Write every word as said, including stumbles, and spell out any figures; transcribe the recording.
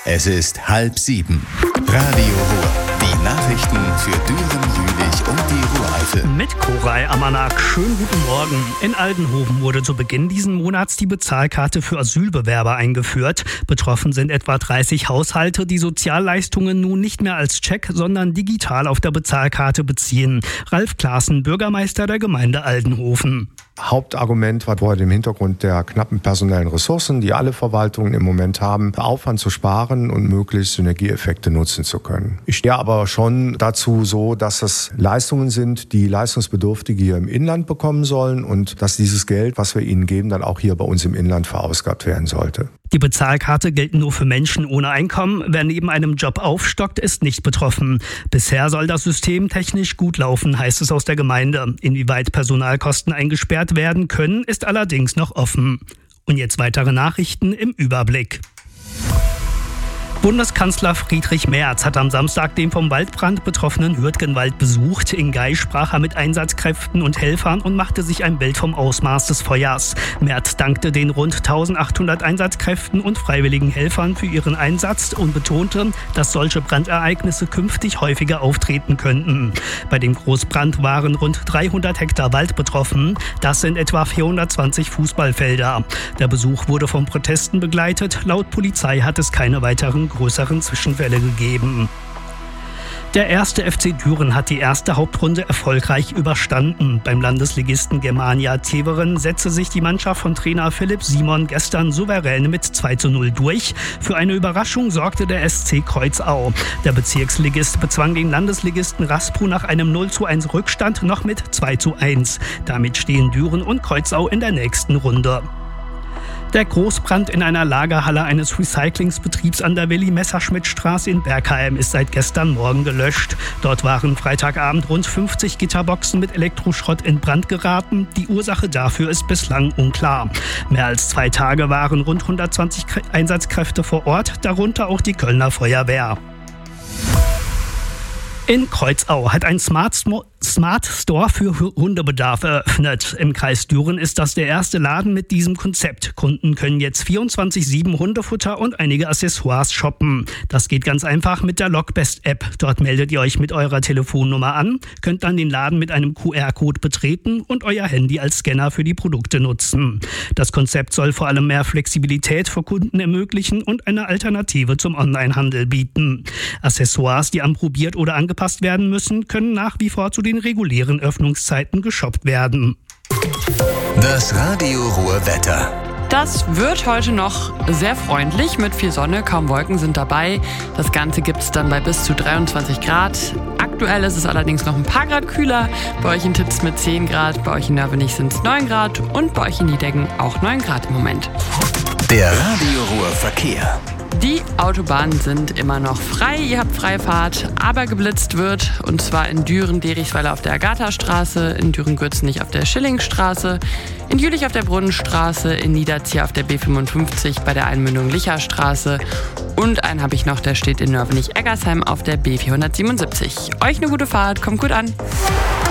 Es ist halb sieben. Radio Ruhr. Die Nachrichten für Düren, Jülich und die Ruhr-Eifel. Mit Koray Amanak. Schönen guten Morgen. In Aldenhoven wurde zu Beginn diesen Monats die Bezahlkarte für Asylbewerber eingeführt. Betroffen sind etwa dreißig Haushalte, die Sozialleistungen nun nicht mehr als Scheck, sondern digital auf der Bezahlkarte beziehen. Ralf Klaassen, Bürgermeister der Gemeinde Aldenhoven. Hauptargument war vor dem Hintergrund der knappen personellen Ressourcen, die alle Verwaltungen im Moment haben, Aufwand zu sparen und möglichst Synergieeffekte nutzen zu können. Ich stehe aber schon dazu so, dass es Leistungen sind, die Leistungsbedürftige hier im Inland bekommen sollen und dass dieses Geld, was wir ihnen geben, dann auch hier bei uns im Inland verausgabt werden sollte. Die Bezahlkarte gilt nur für Menschen ohne Einkommen. Wer neben einem Job aufstockt, ist nicht betroffen. Bisher soll das System technisch gut laufen, heißt es aus der Gemeinde. Inwieweit Personalkosten eingesperrt werden können, ist allerdings noch offen. Und jetzt weitere Nachrichten im Überblick. Bundeskanzler Friedrich Merz hat am Samstag den vom Waldbrand betroffenen Hürtgenwald besucht. In Geil sprach er mit Einsatzkräften und Helfern und machte sich ein Bild vom Ausmaß des Feuers. Merz dankte den rund eintausendachthundert Einsatzkräften und freiwilligen Helfern für ihren Einsatz und betonte, dass solche Brandereignisse künftig häufiger auftreten könnten. Bei dem Großbrand waren rund dreihundert Hektar Wald betroffen. Das sind etwa vierhundertzwanzig Fußballfelder. Der Besuch wurde von Protesten begleitet. Laut Polizei hat es keine weiteren größeren Zwischenfälle gegeben. Der erste F C Düren hat die erste Hauptrunde erfolgreich überstanden. Beim Landesligisten Germania Teveren setzte sich die Mannschaft von Trainer Philipp Simon gestern souverän mit zwei zu null durch. Für eine Überraschung sorgte der S C Kreuzau. Der Bezirksligist bezwang den Landesligisten Raspu nach einem null zu eins Rückstand noch mit zwei zu eins. Damit stehen Düren und Kreuzau in der nächsten Runde. Der Großbrand in einer Lagerhalle eines Recyclingsbetriebs an der Willi-Messerschmidt-Straße in Bergheim ist seit gestern Morgen gelöscht. Dort waren Freitagabend rund fünfzig Gitterboxen mit Elektroschrott in Brand geraten. Die Ursache dafür ist bislang unklar. Mehr als zwei Tage waren rund hundertzwanzig Einsatzkräfte vor Ort, darunter auch die Kölner Feuerwehr. In Kreuzau hat ein Smart, Smart Store für Hundebedarf eröffnet. Im Kreis Düren ist das der erste Laden mit diesem Konzept. Kunden können jetzt vierundzwanzig sieben Hundefutter und einige Accessoires shoppen. Das geht ganz einfach mit der Logbest-App. Dort meldet ihr euch mit eurer Telefonnummer an, könnt dann den Laden mit einem Q R-Code betreten und euer Handy als Scanner für die Produkte nutzen. Das Konzept soll vor allem mehr Flexibilität für Kunden ermöglichen und eine Alternative zum Onlinehandel bieten. Accessoires, die anprobiert oder angepasst werden müssen, können nach wie vor zu den regulären Öffnungszeiten geshoppt werden. Das Radio Ruhr Wetter. Das wird heute noch sehr freundlich mit viel Sonne, kaum Wolken sind dabei. Das Ganze gibt es dann bei bis zu dreiundzwanzig Grad. Aktuell ist es allerdings noch ein paar Grad kühler. Bei euch in Titz mit zehn Grad, bei euch in Nörvenich sind es neun Grad und bei euch in Niedeggen auch neun Grad im Moment. Der Radio Ruhr Verkehr. Die Autobahnen sind immer noch frei, ihr habt freie Fahrt, aber geblitzt wird, und zwar in Düren-Derichsweiler auf der Agatha-Straße, in Düren-Gürzenich auf der Schillingstraße, in Jülich auf der Brunnenstraße, in Niederzier auf der B fünfundfünfzig bei der Einmündung Licherstraße und einen habe ich noch, der steht in Nörvenich-Eggersheim auf der B vierhundertsiebenundsiebzig. Euch eine gute Fahrt, kommt gut an!